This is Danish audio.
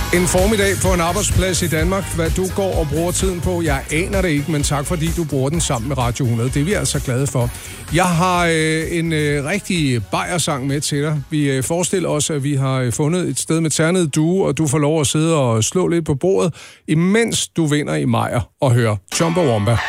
En formiddag på en arbejdsplads i Danmark. Hvad du går og bruger tiden på, jeg aner det ikke, men tak fordi du bruger den sammen med Radio 100. Det er vi altså glade for. Jeg har en rigtig bajersang med til dig. Vi forestiller os, at vi har fundet et sted med ternet due, og du får lov at sidde og slå lidt på bordet, imens du vinder i Meier og hører Chumbawamba.